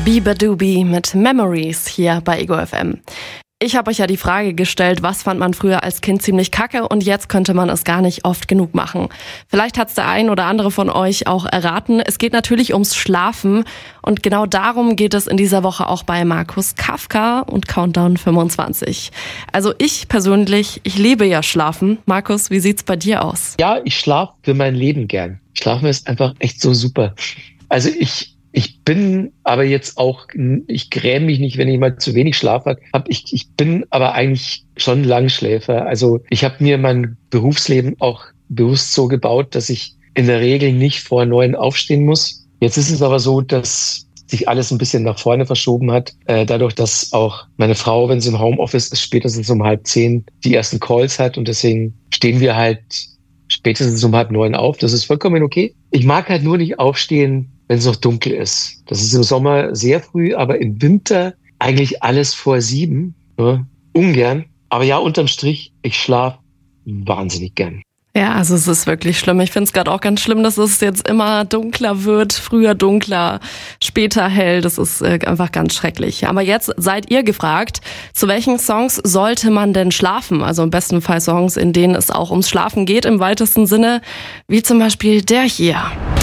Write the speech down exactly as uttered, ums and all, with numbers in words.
Biba Doobie mit Memories hier bei Ego F M. Ich habe euch ja die Frage gestellt, was fand man früher als Kind ziemlich kacke und jetzt könnte man es gar nicht oft genug machen. Vielleicht hat es der ein oder andere von euch auch erraten. Es geht natürlich ums Schlafen und genau darum geht es in dieser Woche auch bei Markus Kafka und Countdown fünfundzwanzig. Also ich persönlich, ich liebe ja Schlafen. Markus, wie sieht's bei dir aus? Ja, ich schlafe für mein Leben gern. Schlafen ist einfach echt so super. Also ich Ich bin aber jetzt auch, ich gräme mich nicht, wenn ich mal zu wenig Schlaf habe. Ich, ich bin aber eigentlich schon Langschläfer. Also ich habe mir mein Berufsleben auch bewusst so gebaut, dass ich in der Regel nicht vor neun aufstehen muss. Jetzt ist es aber so, dass sich alles ein bisschen nach vorne verschoben hat. Äh, dadurch, dass auch meine Frau, wenn sie im Homeoffice ist, spätestens um halb zehn die ersten Calls hat. Und deswegen stehen wir halt spätestens um halb neun auf. Das ist vollkommen okay. Ich mag halt nur nicht aufstehen, wenn es noch dunkel ist. Das ist im Sommer sehr früh, aber im Winter eigentlich alles vor sieben. Ja, ungern. Aber ja, unterm Strich, ich schlafe wahnsinnig gern. Ja, also es ist wirklich schlimm. Ich finde es gerade auch ganz schlimm, dass es jetzt immer dunkler wird, früher dunkler, später hell. Das ist äh, einfach ganz schrecklich. Aber jetzt seid ihr gefragt, zu welchen Songs sollte man denn schlafen? Also im besten Fall Songs, in denen es auch ums Schlafen geht, im weitesten Sinne, wie zum Beispiel der hier.